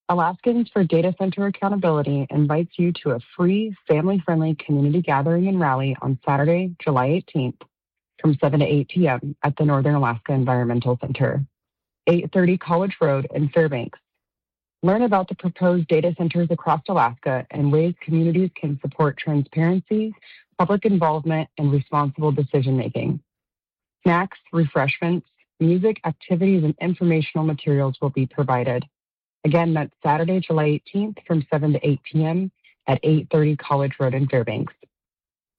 Alaskans for Data Center Accountability invites you to a free, family-friendly community gathering and rally on Saturday, July 18th from 7 to 8 p.m. at the Northern Alaska Environmental Center, 830 College Road in Fairbanks. Learn about the proposed data centers across Alaska and ways communities can support transparency, public involvement, and responsible decision-making. Snacks, refreshments, music, activities, and informational materials will be provided. Again, that's Saturday, July 18th from 7 to 8 p.m. at 830 College Road in Fairbanks.